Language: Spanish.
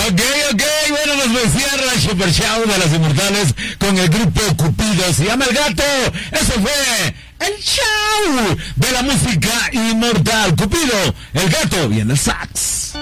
Ok, bueno, nos cierra el Super Show de las Inmortales con el grupo Cupido. Se llama El Gato. Eso fue el show de la música inmortal. Cupido, El Gato y en el sax.